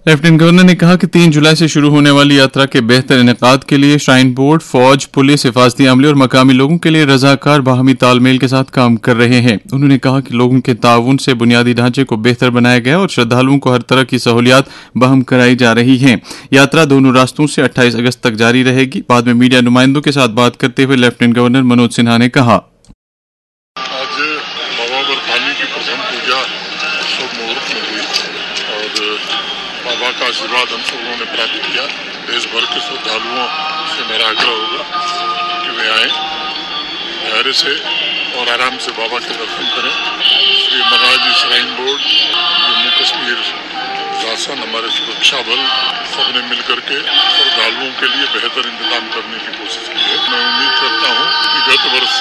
Lieutenant governor ने कहा कि 3 जुलाई से शुरू होने वाली यात्रा के बेहतर इनेकाद के लिए श्राइन बोर्ड, फौज, पुलिस, हिफाजती अमले और मकामी लोगों के लिए रजाकार बाहमी तालमेल के साथ काम कर रहे हैं। उन्होंने कहा कि लोगों के ताउन से बुनियादी ढांचे को बेहतर बनाया गया और श्रद्धालुओं को हर तरह की सहूलियात बहम कराई जा रही हैं। यात्रा दोनों रास्तों से 28 अगस्त तक जारी रहेगी। बाद में मीडिया नुमाइंदों के साथ बात करते हुए लेफ्टिनेंट गवर्नर मनोज सिन्हा ने कहा, आज बाबा बरफानी की प्रथम पूजा शुभ मुहूर्त में हुई और बाबा का आशीर्वाद हम सब लोगों ने प्राप्त किया। देश भर के श्रद्धालुओं से मेरा आग्रह होगा कि वे आए, धैर्य से और आराम से बाबा के दर्शन करें। श्री महाराज श्राइन बोर्ड, जम्मू कश्मीर शासन, हमारे सुरक्षा बल सबने मिलकर के श्रद्धालुओं के लिए बेहतर इंतजाम करने की कोशिश की है। मैं उम्मीद करता हूँ कि गत वर्ष